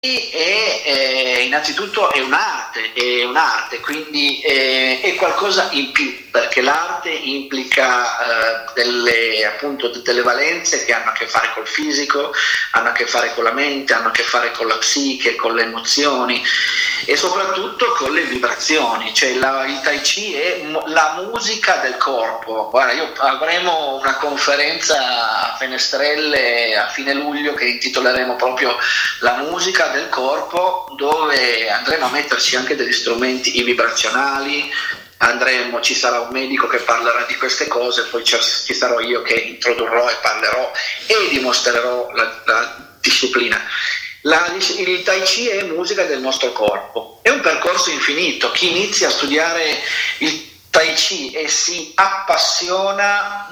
innanzitutto è un'arte, quindi è qualcosa in più, perché l'arte implica delle valenze che hanno a che fare col fisico, hanno a che fare con la mente, hanno a che fare con la psiche, con le emozioni e soprattutto con le vibrazioni. Cioè il Tai Chi è la musica del corpo. Guarda, avremo una conferenza a Fenestrelle a fine luglio che intitoleremo proprio La musica del corpo, dove andremo a metterci anche degli strumenti vibrazionali. Ci sarà un medico che parlerà di queste cose, poi ci sarò io che introdurrò e parlerò e dimostrerò la disciplina. Il Tai Chi è musica del nostro corpo, è un percorso infinito. Chi inizia a studiare il Tai Chi e si appassiona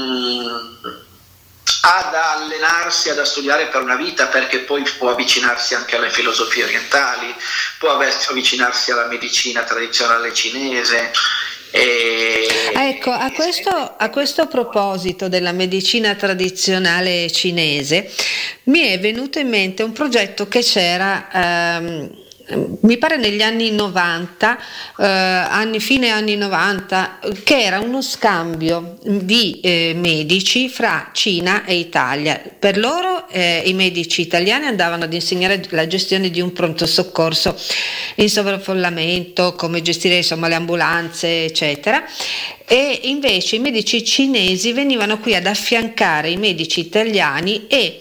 ad allenarsi, ad studiare per una vita, perché poi può avvicinarsi anche alle filosofie orientali, può avvicinarsi alla medicina tradizionale cinese. Ecco, a questo proposito della medicina tradizionale cinese mi è venuto in mente un progetto che c'era mi pare negli anni 90, fine anni 90, che era uno scambio di medici fra Cina e Italia. Per loro i medici italiani andavano ad insegnare la gestione di un pronto soccorso in sovraffollamento, come gestire insomma le ambulanze, eccetera. E invece i medici cinesi venivano qui ad affiancare i medici italiani e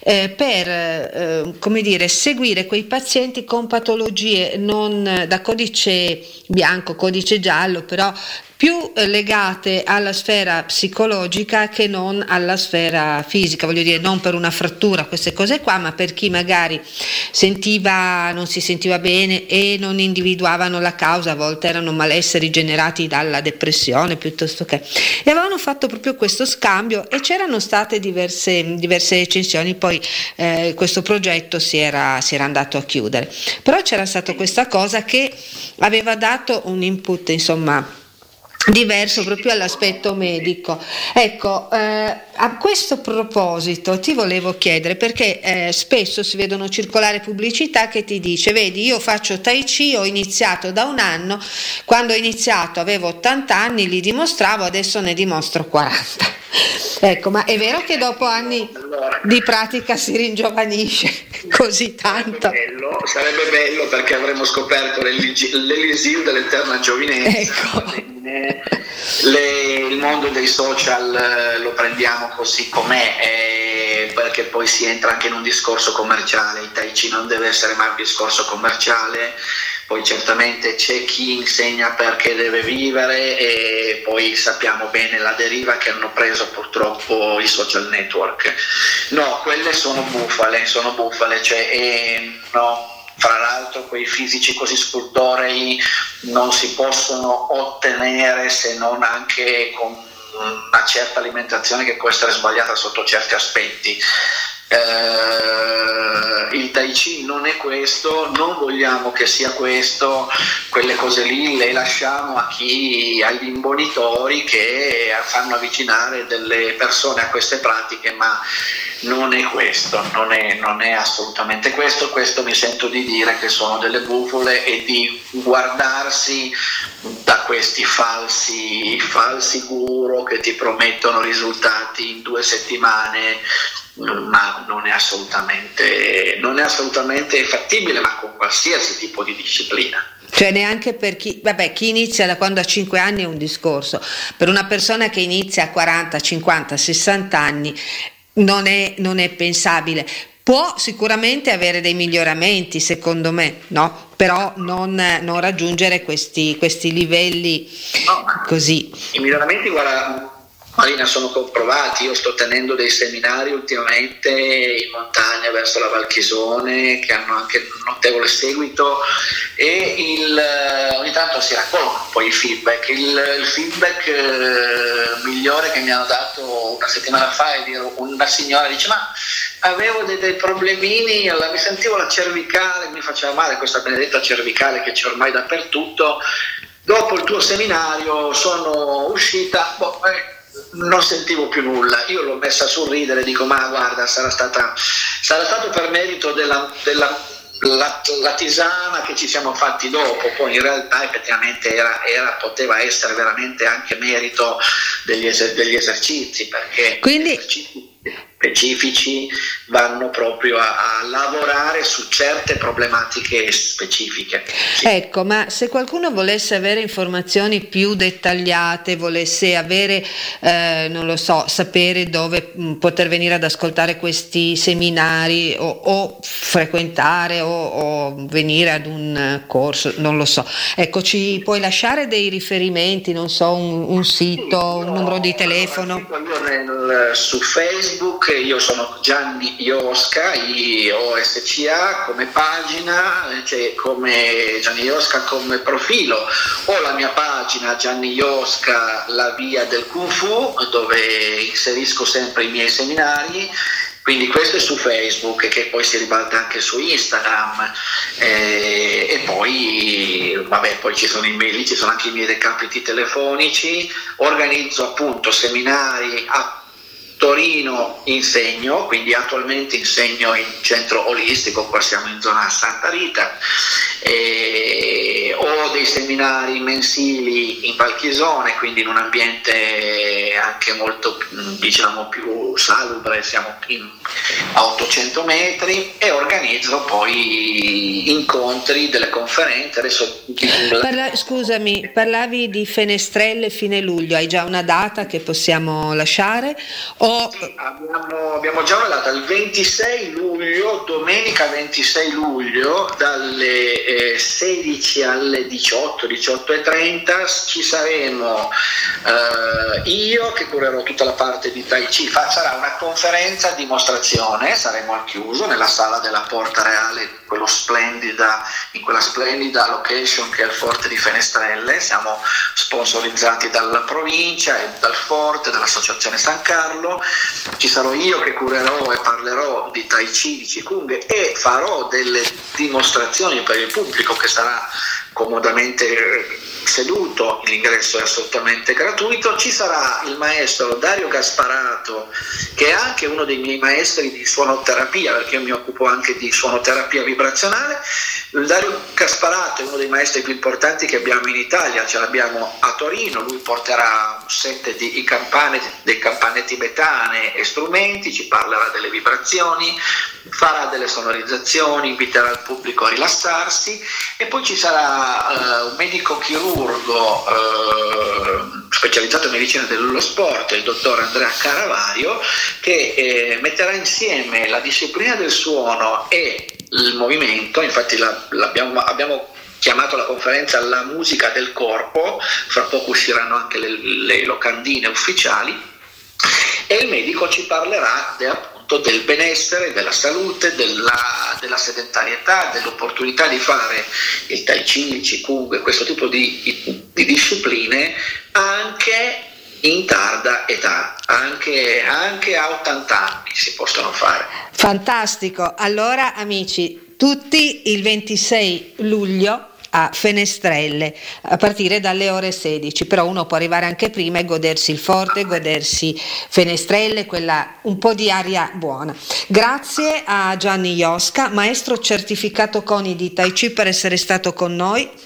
come dire, seguire quei pazienti con patologie non da codice bianco, codice giallo, però più legate alla sfera psicologica che non alla sfera fisica, voglio dire, non per una frattura, queste cose qua, ma per chi magari non si sentiva bene e non individuavano la causa. A volte erano malesseri generati dalla depressione piuttosto che, e avevano fatto proprio questo scambio e c'erano state diverse recensioni. Poi questo progetto si era andato a chiudere, però c'era stata questa cosa che aveva dato un input insomma diverso proprio all'aspetto medico. Ecco, a questo proposito ti volevo chiedere, perché spesso si vedono circolare pubblicità che ti dice: vedi, io faccio Tai Chi, ho iniziato da un anno, quando ho iniziato avevo 80 anni, li dimostravo, adesso ne dimostro 40. Ecco, ma è vero che dopo anni di pratica si ringiovanisce così tanto? Sarebbe bello, perché avremmo scoperto l'elisir dell'eterna giovinezza. Ecco. Il mondo dei social lo prendiamo così com'è, perché poi si entra anche in un discorso commerciale. Il Tai Chi non deve essere mai un discorso commerciale. Poi certamente c'è chi insegna perché deve vivere, e poi sappiamo bene la deriva che hanno preso purtroppo i social network. No, quelle sono bufale, cioè, no. Fra l'altro quei fisici così scultorei non si possono ottenere se non anche con una certa alimentazione che può essere sbagliata sotto certi aspetti. Il Tai Chi non è questo, non vogliamo che sia questo. Quelle cose lì le lasciamo agli imbonitori che fanno avvicinare delle persone a queste pratiche, ma non è questo, non è assolutamente questo. Mi sento di dire che sono delle bufole e di guardarsi da questi falsi guru che ti promettono risultati in 2 settimane, ma non è assolutamente fattibile, ma con qualsiasi tipo di disciplina. Cioè neanche per chi inizia da quando ha 5 anni è un discorso, per una persona che inizia a 40, 50, 60 anni non è pensabile. Può sicuramente avere dei miglioramenti, secondo me, no? Però non raggiungere questi livelli, no, così. I miglioramenti, guarda Marina, sono comprovati. Io sto tenendo dei seminari ultimamente in montagna verso la Val Chisone, che hanno anche un notevole seguito, e ogni tanto si raccolgono poi i feedback. Il feedback migliore che mi hanno dato una settimana fa è dire: una signora dice: ma avevo dei problemini, mi sentivo la cervicale, mi faceva male questa benedetta cervicale che c'è ormai dappertutto. Dopo il tuo seminario sono uscita, non sentivo più nulla. Io l'ho messa a sorridere, dico: ma guarda, sarà stato per merito della la tisana che ci siamo fatti dopo, poi in realtà effettivamente poteva essere veramente anche merito degli esercizi, perché Quindi, gli esercizi specifici vanno proprio a lavorare su certe problematiche specifiche. Sì. ecco, ma se qualcuno volesse avere informazioni più dettagliate, volesse avere, non lo so, sapere dove poter venire ad ascoltare questi seminari o frequentare o venire ad un corso, non lo so. Ecco, ci puoi lasciare dei riferimenti, non so, un sito, un numero di telefono? Io su Facebook io sono Gianni Iosca, IOSCA come pagina, cioè come Gianni Iosca come profilo, o la mia pagina Gianni Iosca, la via del Kung Fu, dove inserisco sempre i miei seminari. Quindi questo è su Facebook, che poi si ribalta anche su Instagram, e poi ci sono email, ci sono anche i miei recapiti telefonici. Organizzo appunto seminari a Torino, insegno, quindi attualmente insegno in centro olistico, qua siamo in zona Santa Rita, ho dei seminari mensili in Valchisone, quindi in un ambiente anche molto, diciamo, più salubre, siamo a 800 metri, e organizzo poi incontri, delle conferenze. Adesso Scusami, parlavi di Fenestrelle fine luglio, hai già una data che possiamo lasciare? Sì, abbiamo già una data, il 26 luglio, domenica 26 luglio, dalle 16 alle 18:30 ci saremo, io che curerò tutta la parte di Tai Chi, sarà una conferenza dimostrazione, saremo al chiuso nella sala della Porta Reale, in quella splendida location che è il Forte di Fenestrelle. Siamo sponsorizzati dalla provincia e dal Forte, dall'Associazione San Carlo. Ci sarò io che curerò e parlerò di Tai Chi, di Qigong, e farò delle dimostrazioni per il pubblico che sarà comodamente seduto. L'ingresso è assolutamente gratuito. Ci sarà il maestro Dario Gasparato, che è anche uno dei miei maestri di suonoterapia, perché io mi occupo anche di suonoterapia vibrazionale. Dario Gasparato è uno dei maestri più importanti che abbiamo in Italia, ce l'abbiamo a Torino. Lui porterà un set di campane tibetane e strumenti, ci parlerà delle vibrazioni, farà delle sonorizzazioni, inviterà il pubblico a rilassarsi, e poi ci sarà un medico chirurgo specializzato in medicina dello sport, il dottor Andrea Caravario, che metterà insieme la disciplina del suono e il movimento. Infatti abbiamo chiamato la conferenza La musica del corpo, fra poco usciranno anche le locandine ufficiali, e il medico ci parlerà appunto del benessere, della salute, della sedentarietà, dell'opportunità di fare il Tai Chi, il Qigong, questo tipo di discipline anche in tarda età, anche a 80 anni si possono fare. Fantastico, allora amici, tutti il 26 luglio a Fenestrelle a partire dalle ore 16, però uno può arrivare anche prima e godersi il Forte, godersi Fenestrelle, quella un po' di aria buona. Grazie a Gianni Iosca, maestro certificato CONI di Tai Chi, per essere stato con noi.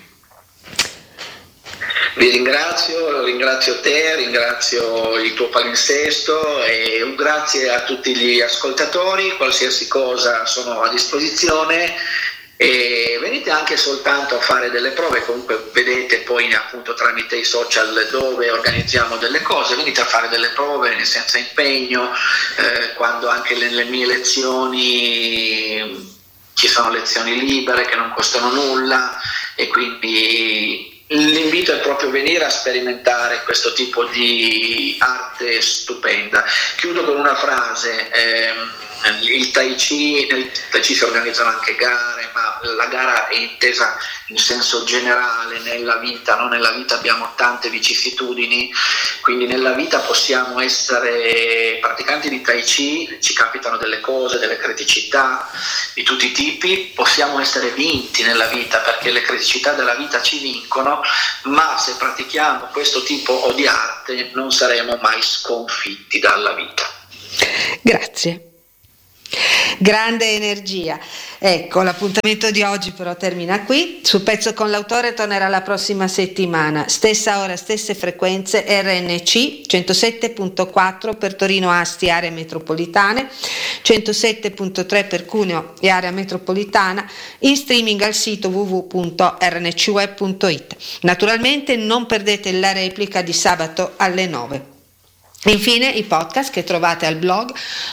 Vi ringrazio te, ringrazio il tuo palinsesto, e un grazie a tutti gli ascoltatori. Qualsiasi cosa sono a disposizione, e venite anche soltanto a fare delle prove. Comunque vedete poi appunto tramite i social dove organizziamo delle cose, venite a fare delle prove senza impegno, quando anche nelle mie lezioni ci sono lezioni libere che non costano nulla, e quindi l'invito è proprio venire a sperimentare questo tipo di arte stupenda. Chiudo con una frase. Nel Tai Chi si organizzano anche gare, ma la gara è intesa in senso generale nella vita. No? Nella vita abbiamo tante vicissitudini, quindi nella vita possiamo essere praticanti di Tai Chi, ci capitano delle cose, delle criticità di tutti i tipi, possiamo essere vinti nella vita, perché le criticità della vita ci vincono, ma se pratichiamo questo tipo di arte non saremo mai sconfitti dalla vita. Grazie. Grande energia. Ecco, l'appuntamento di oggi però termina qui. Sul Pezzo con l'Autore tornerà la prossima settimana, stessa ora, stesse frequenze, RNC 107.4 per Torino, Asti, aree metropolitane, 107.3 per Cuneo e area metropolitana, in streaming al sito www.rncweb.it. Naturalmente non perdete la replica di sabato alle 9. Infine i podcast che trovate al blog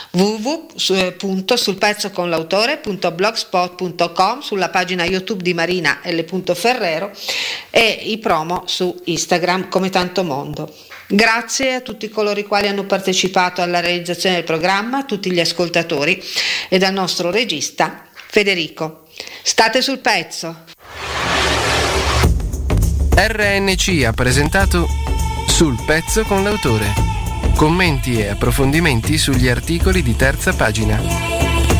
www.sulpezzoconlautore.blogspot.com, sulla pagina YouTube di Marina L. Ferrero, e i promo su Instagram come Tanto Mondo. Grazie a tutti coloro i quali hanno partecipato alla realizzazione del programma, a tutti gli ascoltatori e dal nostro regista Federico. State sul pezzo. RNC ha presentato Sul Pezzo con l'Autore. Commenti e approfondimenti sugli articoli di terza pagina.